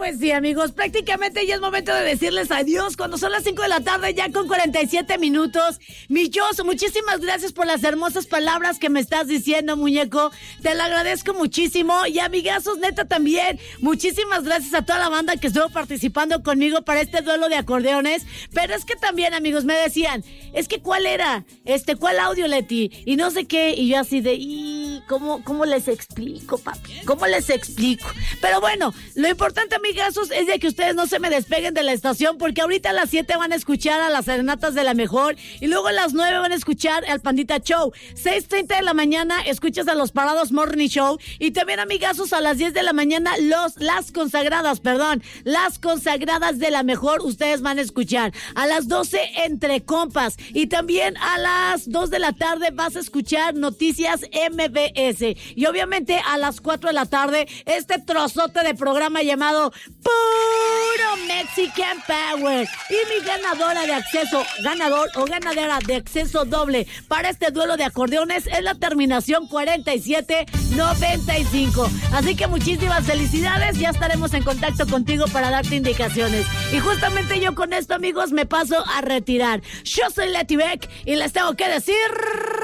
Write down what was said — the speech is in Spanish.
pues sí, amigos, prácticamente ya es momento de decirles adiós cuando son las 5 de la tarde, ya con 47 minutos. Mi Jos, muchísimas gracias por las hermosas palabras que me estás diciendo, muñeco. Te lo agradezco muchísimo. Y amigazos, neta, también, muchísimas gracias a toda la banda que estuvo participando conmigo para este duelo de acordeones. Pero es que también, amigos, me decían, es que ¿cuál era? ¿Cuál audio, Leti? Y no sé qué, y yo así de, ¿cómo les explico, papi? ¿Cómo les explico? Pero bueno, lo importante, amigazos, es de que ustedes no se me despeguen de la estación, porque ahorita a las 7 van a escuchar a las serenatas de la mejor, y luego a las 9 van a escuchar al Pandita Show. 6:30 de la mañana escuchas a los Parados Morning Show, y también, amigazos, a las 10 de la mañana las consagradas de la mejor, ustedes van a escuchar. A las 12 Entre Compas, y también a las 2 de la tarde vas a escuchar Noticias MBS, y obviamente a las 4 de la tarde este trozote de programa llamado Puro Mexican Power. Y mi ganadora de acceso, ganador o ganadera de acceso doble para este duelo de acordeones es la terminación 4795. Así que muchísimas felicidades, ya estaremos en contacto contigo para darte indicaciones. Y justamente yo con esto, amigos, me paso a retirar. Yo soy Leti Beck y les tengo que decir...